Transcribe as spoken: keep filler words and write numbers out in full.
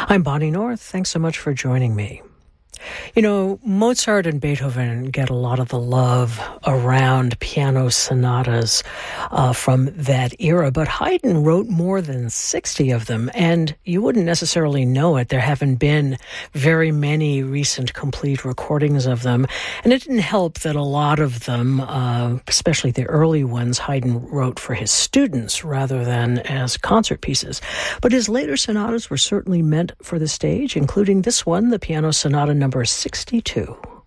I'm Bonnie North. Thanks so much for joining me. You know, Mozart and Beethoven get a lot of the love around piano sonatas uh, from that era, but Haydn wrote more than sixty of them, and you wouldn't necessarily know it. There haven't been very many recent complete recordings of them, and it didn't help that a lot of them, uh, especially the early ones, Haydn wrote for his students rather than as concert pieces. But his later sonatas were certainly meant for the stage, including this one, the Piano Sonata number sixty-two.